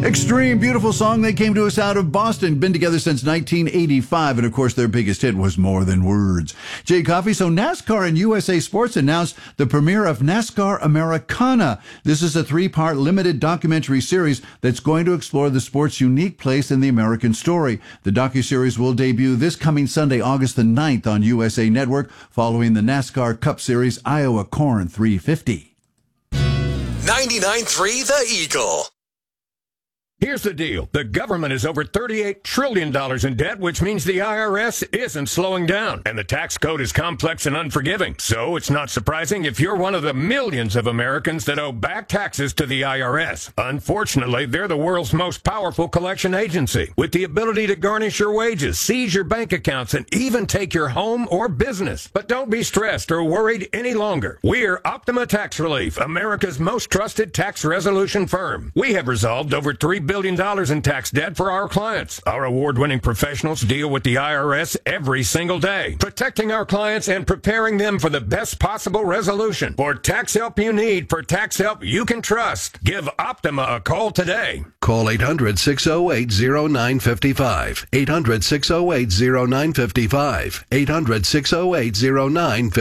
Extreme, beautiful song. They came to us out of Boston. Been together since 1985. And of course, their biggest hit was More Than Words. Jay Coffey. So NASCAR and USA Sports announced the premiere of NASCAR Americana. This is a 3-part limited documentary series that's going to explore the sport's unique place in the American story. The docuseries will debut this coming Sunday, August the 9th on USA Network, following the NASCAR Cup Series Iowa Corn 350. 99.3 The Eagle. Here's the deal. The government is over $38 trillion in debt, which means the IRS isn't slowing down. And the tax code is complex and unforgiving. So it's not surprising if you're one of the millions of Americans that owe back taxes to the IRS. Unfortunately, they're the world's most powerful collection agency, with the ability to garnish your wages, seize your bank accounts, and even take your home or business. But don't be stressed or worried any longer. We're Optima Tax Relief, America's most trusted tax resolution firm. We have resolved over $3 billion in tax debt for our clients. Our award-winning professionals deal with the IRS every single day, protecting our clients and preparing them for the best possible resolution. For tax help you need, for tax help you can trust, give Optima a call today. Call 800-608-0955. 800-608-0955.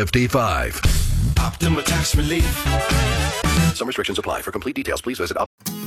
800-608-0955. Optima Tax Relief. Some restrictions apply. For complete details, please visit